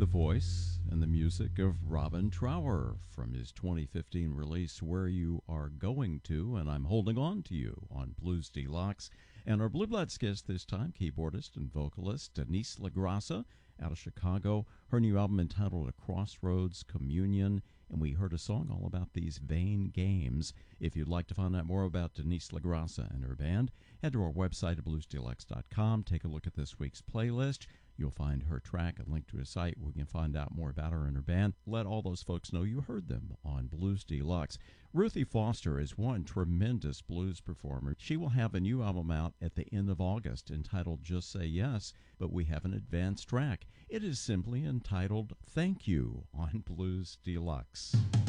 the voice and the music of Robin Trower from his 2015 release Where You Are Going To, and I'm Holding On to You on Blues Deluxe. And our Blue Bloods guest this time, keyboardist and vocalist Denise LaGrassa out of Chicago. Her new album entitled A Crossroads Communion, and we heard a song all about these vain games. If you'd like to find out more about Denise LaGrassa and her band, head to our website at bluesdeluxe.com. Take a look at this week's playlist. You'll find her track, a link to a site where you can find out more about her and her band. Let all those folks know you heard them on Blues Deluxe. Ruthie Foster is one tremendous blues performer. She will have a new album out at the end of August entitled Just Say Yes, but we have an advanced track. It is simply entitled Thank You on Blues Deluxe.